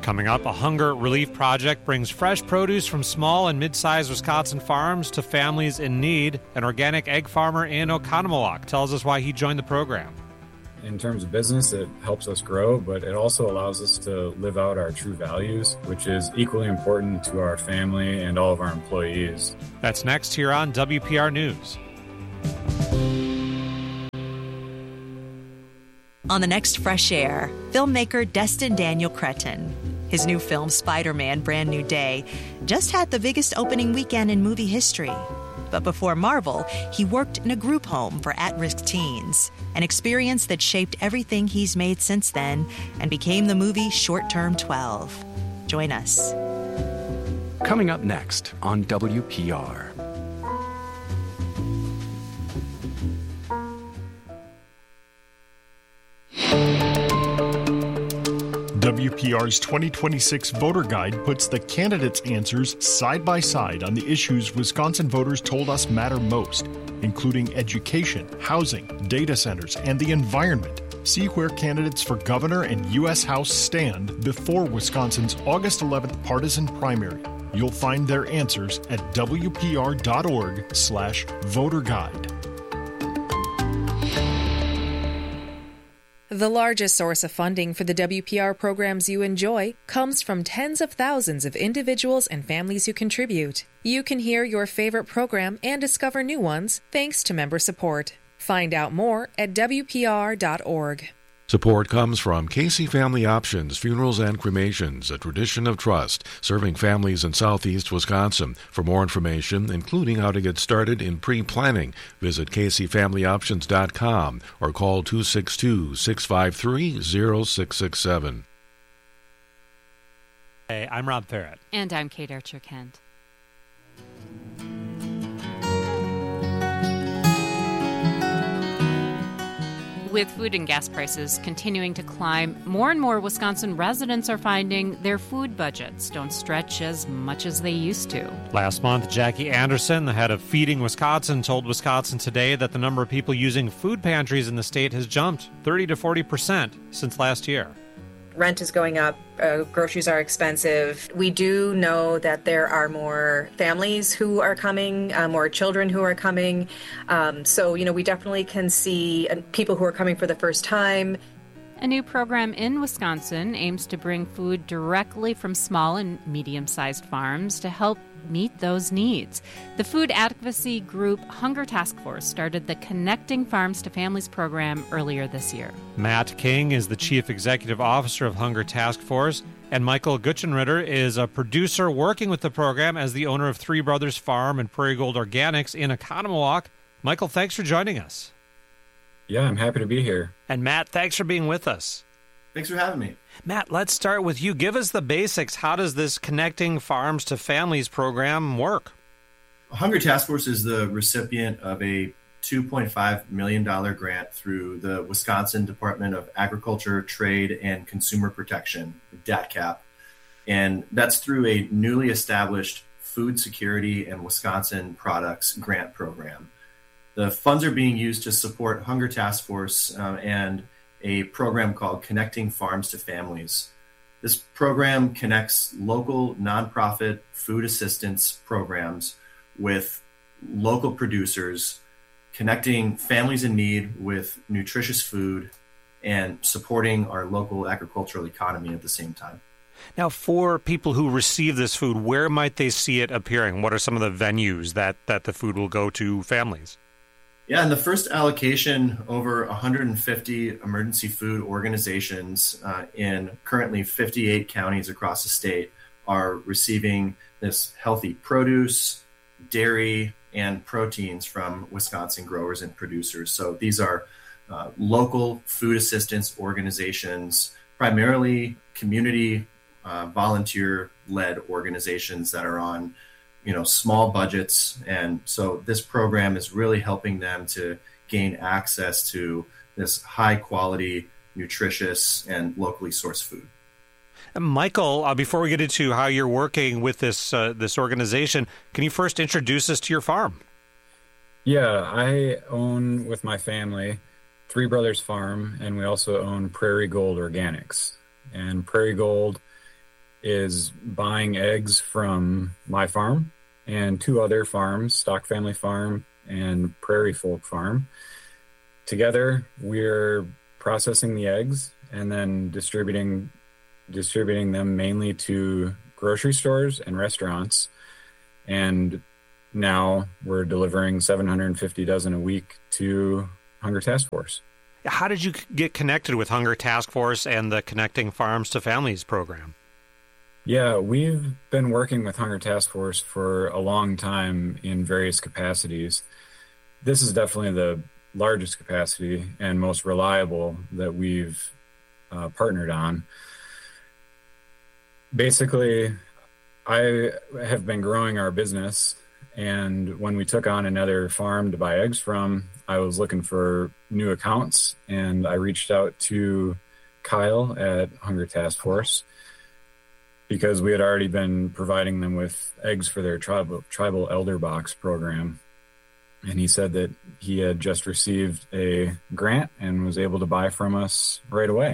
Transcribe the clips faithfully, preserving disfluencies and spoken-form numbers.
Coming up, a hunger relief project brings fresh produce from small and mid-sized Wisconsin farms to families in need. An organic egg farmer in Oconomowoc tells us why he joined the program. In terms of business, it helps us grow, but it also allows us to live out our true values, which is equally important to our family and all of our employees. That's next here on W P R News. On the next Fresh Air, filmmaker Destin Daniel Cretton. His new film, Spider-Man: Brand New Day, just had the biggest opening weekend in movie history. But before Marvel, he worked in a group home for at-risk teens, an experience that shaped everything he's made since then and became the movie Short Term twelve. Join us. Coming up next on W P R. W P R's twenty twenty-six Voter Guide puts the candidates' answers side by side on the issues Wisconsin voters told us matter most, including education, housing, data centers, and the environment. See where candidates for governor and U S House stand before Wisconsin's August eleventh partisan primary. You'll find their answers at W P R dot org slash voter guide. The largest source of funding for the W P R programs you enjoy comes from tens of thousands of individuals and families who contribute. You can hear your favorite program and discover new ones thanks to member support. Find out more at W P R dot org. Support comes from Casey Family Options, Funerals and Cremations, a tradition of trust, serving families in southeast Wisconsin. For more information, including how to get started in pre-planning, visit casey family options dot com or call two six two, six five three, zero six six seven. Hey, I'm Rob Parrott. And I'm Kate Archer-Kent. With food and gas prices continuing to climb, more and more Wisconsin residents are finding their food budgets don't stretch as much as they used to. Last month, Jackie Anderson, the head of Feeding Wisconsin, told Wisconsin Today that the number of people using food pantries in the state has jumped thirty to forty percent since last year. Rent is going up, uh, groceries are expensive. We do know that there are more families who are coming, uh, more children who are coming. Um, so, you know, we definitely can see uh, people who are coming for the first time. A new program in Wisconsin aims to bring food directly from small and medium-sized farms to help meet those needs. The food advocacy group Hunger Task Force started the Connecting Farms to Families program earlier this year. Matt King is the chief executive officer of Hunger Task Force, and Michael Gutschenritter is a producer working with the program as the owner of Three Brothers Farm and Prairie Gold Organics in Oconomowoc. Michael, thanks for joining us. Yeah, I'm happy to be here. And Matt, thanks for being with us. Thanks for having me. Matt, let's start with you. Give us the basics. How does this Connecting Farms to Families program work? Hunger Task Force is the recipient of a two point five million dollars grant through the Wisconsin Department of Agriculture, Trade, and Consumer Protection, D A T C A P. And that's through a newly established Food Security and Wisconsin Products Grant Program. The funds are being used to support Hunger Task Force uh, and a program called Connecting Farms to Families. This program connects local nonprofit food assistance programs with local producers, connecting families in need with nutritious food and supporting our local agricultural economy at the same time. Now, for people who receive this food, where might they see it appearing? What are some of the venues that, that the food will go to families? Yeah, in the first allocation, over one hundred fifty emergency food organizations uh, in currently fifty-eight counties across the state are receiving this healthy produce, dairy, and proteins from Wisconsin growers and producers. So these are uh, local food assistance organizations, primarily community uh, volunteer-led organizations that are on you know, small budgets. And so this program is really helping them to gain access to this high quality, nutritious, and locally sourced food. Michael, uh, before we get into how you're working with this uh, this organization, can you first introduce us to your farm? Yeah, I own with my family Three Brothers Farm, and we also own Prairie Gold Organics. And Prairie Gold is buying eggs from my farm and two other farms, Stock Family Farm and Prairie Folk Farm. Together, we're processing the eggs and then distributing distributing them mainly to grocery stores and restaurants. And now we're delivering seven hundred fifty dozen a week to Hunger Task Force. How did you get connected with Hunger Task Force and the Connecting Farms to Families program? Yeah, we've been working with Hunger Task Force for a long time in various capacities. This is definitely the largest capacity and most reliable that we've uh, partnered on. Basically, I have been growing our business, and when we took on another farm to buy eggs from, I was looking for new accounts, and I reached out to Kyle at Hunger Task Force because we had already been providing them with eggs for their tribal, tribal elder box program. And he said that he had just received a grant and was able to buy from us right away.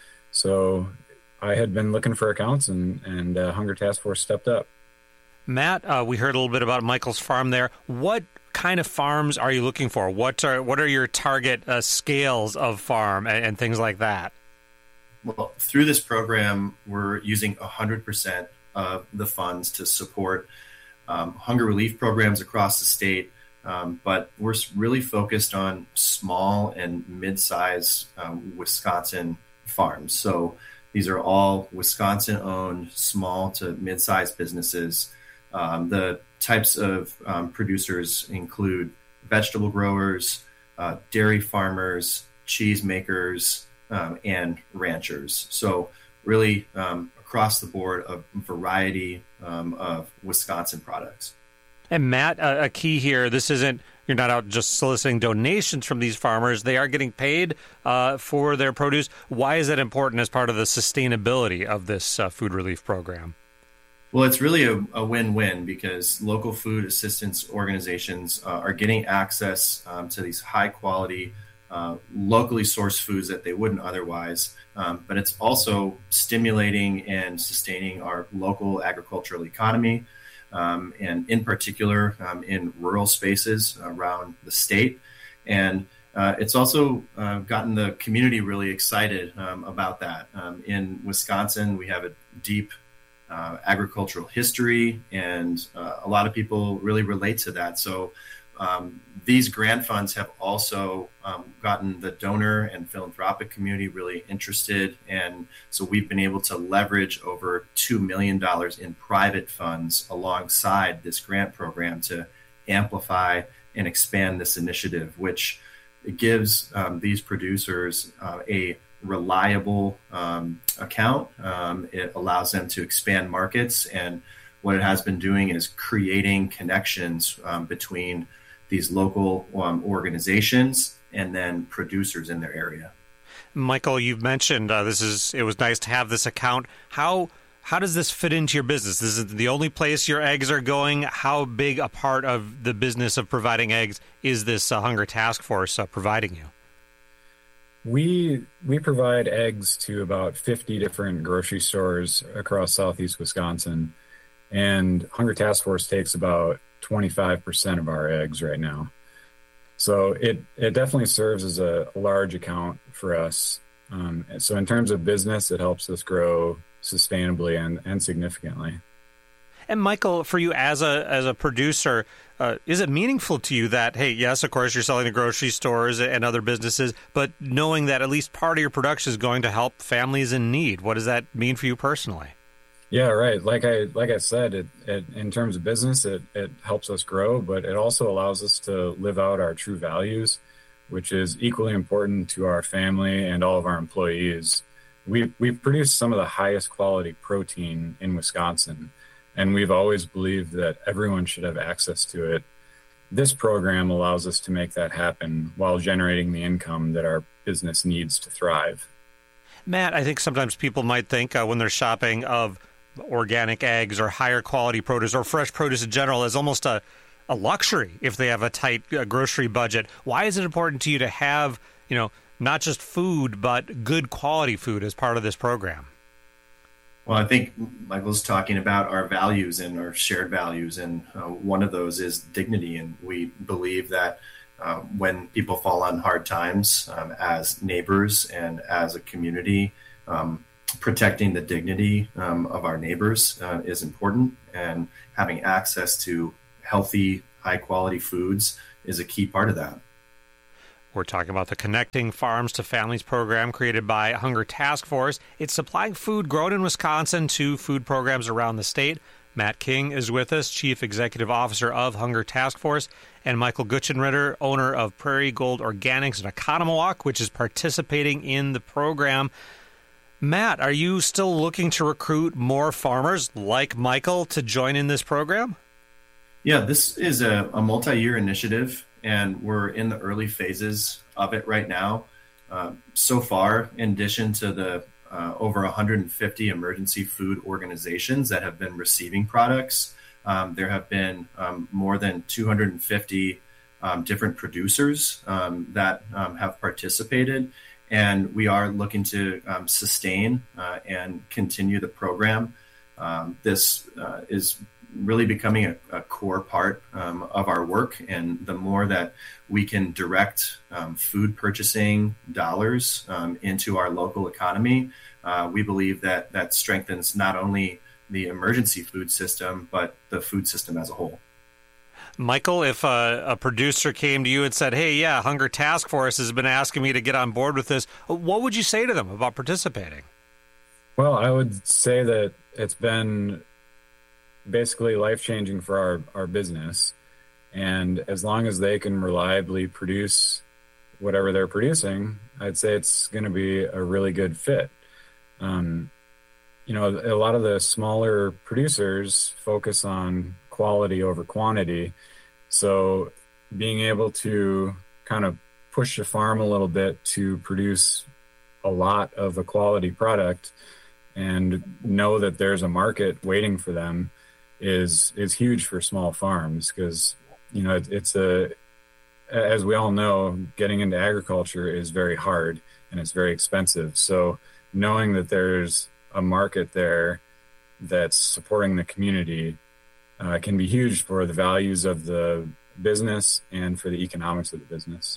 So I had been looking for accounts, and, and uh, Hunger Task Force stepped up. Matt, uh, we heard a little bit about Michael's farm there. What kind of farms are you looking for? What are what are your target uh, scales of farm and, and things like that? Well, through this program, we're using one hundred percent of the funds to support um, hunger relief programs across the state, um, but we're really focused on small and mid-sized um, Wisconsin farms. So these are all Wisconsin-owned small to mid-sized businesses. Um, the types of um, producers include vegetable growers, uh, dairy farmers, cheese makers, um, and ranchers. So really um, across the board, a variety um, of Wisconsin products. And Matt, a, a key here, this isn't, you're not out just soliciting donations from these farmers. They are getting paid uh, for their produce. Why is that important as part of the sustainability of this uh, food relief program? Well, it's really a, a win-win because local food assistance organizations uh, are getting access um, to these high-quality, uh, locally sourced foods that they wouldn't otherwise. Um, but it's also stimulating and sustaining our local agricultural economy, um, and in particular um, in rural spaces around the state. And uh, it's also uh, gotten the community really excited um, about that. Um, in Wisconsin, we have a deep Uh, agricultural history, and uh, a lot of people really relate to that. So um, these grant funds have also um, gotten the donor and philanthropic community really interested. And so we've been able to leverage over two million dollars in private funds alongside this grant program to amplify and expand this initiative, which gives um, these producers uh, a reliable um, account. Um, it allows them to expand markets, and what it has been doing is creating connections um, between these local um, organizations and then producers in their area. Michael, you've mentioned uh, this is it was nice to have this account. How how does this fit into your business? This is the only place your eggs are going. How big a part of the business of providing eggs is this uh, Hunger Task Force uh, providing you? We we provide eggs to about fifty different grocery stores across southeast Wisconsin, and Hunger Task Force takes about twenty-five percent of our eggs right now. So it, it definitely serves as a, a large account for us. Um, so in terms of business, it helps us grow sustainably and, and significantly. And Michael, for you as a as a producer, uh, is it meaningful to you that, hey, yes, of course, you're selling to grocery stores and other businesses, but knowing that at least part of your production is going to help families in need? What does that mean for you personally? Yeah, right. Like I like I said, it, it, in terms of business, it, it helps us grow, but it also allows us to live out our true values, which is equally important to our family and all of our employees. We we produce some of the highest quality protein in Wisconsin, and we've always believed that everyone should have access to it. This program allows us to make that happen while generating the income that our business needs to thrive. Matt, I think sometimes people might think uh, when they're shopping of organic eggs or higher quality produce or fresh produce in general as almost a, a luxury if they have a tight uh, grocery budget. Why is it important to you to have, you know, not just food, but good quality food as part of this program? Well, I think Michael's talking about our values and our shared values, and uh, one of those is dignity. And we believe that uh, when people fall on hard times, um, as neighbors and as a community, um, protecting the dignity um, of our neighbors uh, is important, and having access to healthy, high-quality foods is a key part of that. We're talking about the Connecting Farms to Families program created by Hunger Task Force. It's supplying food grown in Wisconsin to food programs around the state. Matt King is with us, Chief Executive Officer of Hunger Task Force, and Michael Gutschenritter, owner of Prairie Gold Organics in Oconomowoc, which is participating in the program. Matt, are you still looking to recruit more farmers like Michael to join in this program? Yeah, this is a, a multi-year initiative, and we're in the early phases of it right now. Uh, so far, in addition to the uh, over one hundred fifty emergency food organizations that have been receiving products, um, there have been um, more than two hundred fifty um, different producers um, that um, have participated. And we are looking to um, sustain uh, and continue the program. Um, this uh, is really becoming a, a core part um, of our work. And the more that we can direct um, food purchasing dollars um, into our local economy, uh, we believe that that strengthens not only the emergency food system, but the food system as a whole. Michael, if a, a producer came to you and said, hey, yeah, Hunger Task Force has been asking me to get on board with this, what would you say to them about participating? Well, I would say that it's been basically life-changing for our, our business. And as long as they can reliably produce whatever they're producing, I'd say it's going to be a really good fit. Um, you know, a lot of the smaller producers focus on quality over quantity. So being able to kind of push the farm a little bit to produce a lot of a quality product and know that there's a market waiting for them is is huge for small farms, because you know it, it's a as we all know, getting into agriculture is very hard and it's very expensive. So knowing that there's a market there that's supporting the community uh, can be huge for the values of the business and for the economics of the business.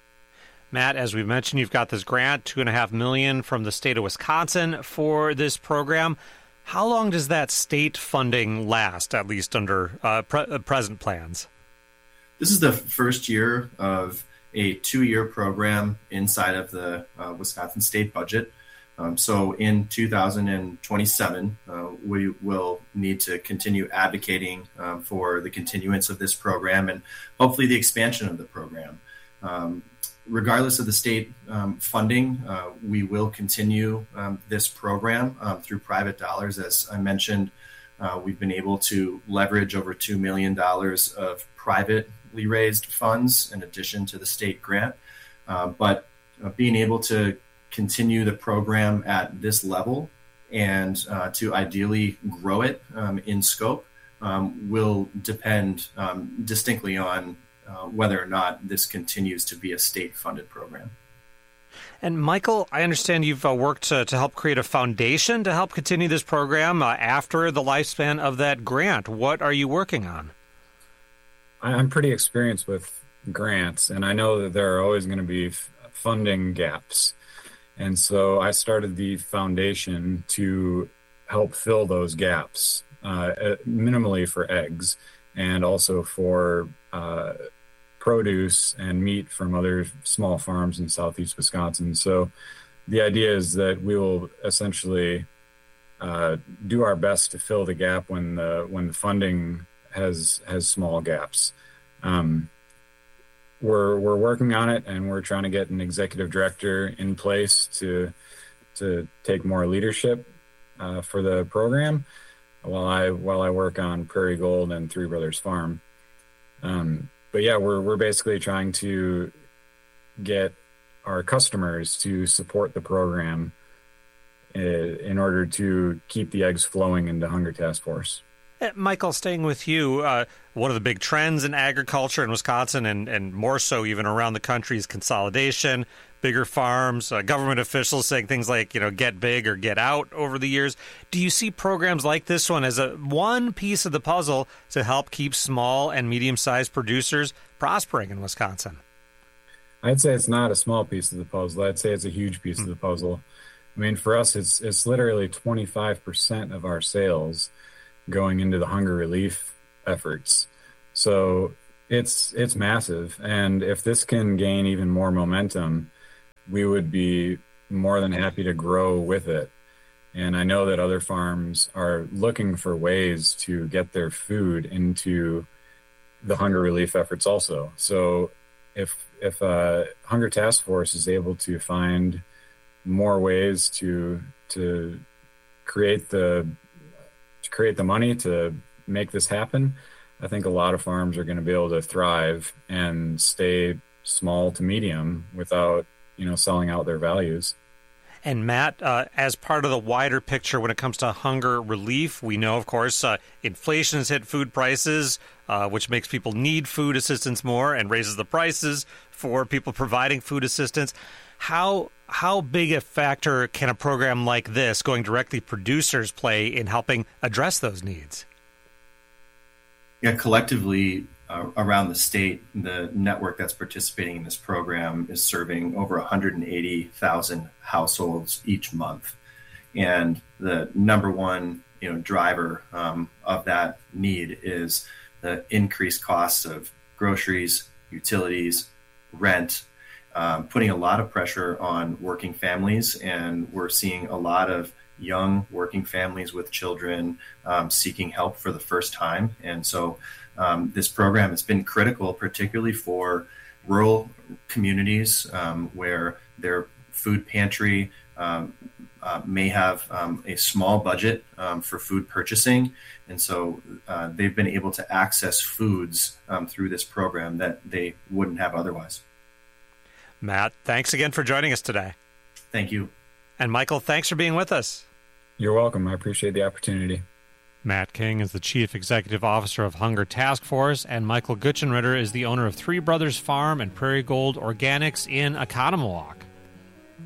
Matt, as we mentioned, you've got this grant, two and a half million from the state of Wisconsin for this program. How long does that state funding last, at least under uh, pre- present plans? This is the first year of a two-year program inside of the uh, Wisconsin state budget. Um, so in two thousand twenty-seven, uh, we will need to continue advocating um, for the continuance of this program and hopefully the expansion of the program. Um, Regardless of the state um, funding, uh, we will continue um, this program um, through private dollars. As I mentioned, uh, we've been able to leverage over two million dollars of privately raised funds in addition to the state grant. Uh, but uh, being able to continue the program at this level and uh, to ideally grow it um, in scope um, will depend um, distinctly on Uh, whether or not this continues to be a state-funded program. And Michael, I understand you've uh, worked to, to help create a foundation to help continue this program uh, after the lifespan of that grant. What are you working on? I'm pretty experienced with grants, and I know that there are always going to be f- funding gaps. And so I started the foundation to help fill those gaps, uh, minimally for eggs and also for uh, produce and meat from other small farms in southeast Wisconsin. So the idea is that we will essentially uh, do our best to fill the gap when the when the funding has has small gaps. Um, we're we're working on it, and we're trying to get an executive director in place to to take more leadership uh, for the program while I while I work on Prairie Gold and Three Brothers Farm. Um, but yeah, we're we're basically trying to get our customers to support the program uh, in order to keep the eggs flowing into Hunger Task Force. Michael, staying with you, uh, one of the big trends in agriculture in Wisconsin, and, and more so even around the country, is consolidation. bigger farms, uh, government officials saying things like, you know, get big or get out over the years. Do you see programs like this one as a one piece of the puzzle to help keep small and medium-sized producers prospering in Wisconsin? I'd say it's not a small piece of the puzzle. I'd say it's a huge piece mm-hmm. of the puzzle. I mean, for us, it's it's literally twenty-five percent of our sales going into the hunger relief efforts. So it's it's massive. And if this can gain even more momentum, we would be more than happy to grow with it. And I know that other farms are looking for ways to get their food into the hunger relief efforts also. So if if uh, Hunger Task Force is able to find more ways to to create the to create the money to make this happen, I think a lot of farms are going to be able to thrive and stay small to medium without, you know, selling out their values. And Matt, uh, as part of the wider picture when it comes to hunger relief, we know, of course, uh, inflation has hit food prices, uh, which makes people need food assistance more and raises the prices for people providing food assistance. How how big a factor can a program like this, going directly to producers, play in helping address those needs? Yeah, collectively uh, around the state, the network that's participating in this program is serving over one hundred eighty thousand households each month. And the number one, you know, driver um, of that need is the increased costs of groceries, utilities, rent, um, putting a lot of pressure on working families. And we're seeing a lot of young working families with children um, seeking help for the first time. And so um, this program has been critical, particularly for rural communities um, where their food pantry um, uh, may have um, a small budget um, for food purchasing. And so uh, they've been able to access foods um, through this program that they wouldn't have otherwise. Matt, thanks again for joining us today. Thank you. And Michael, thanks for being with us. You're welcome. I appreciate the opportunity. Matt King is the Chief Executive Officer of Hunger Task Force, and Michael Gutschenritter is the owner of Three Brothers Farm and Prairie Gold Organics in Oconomowoc.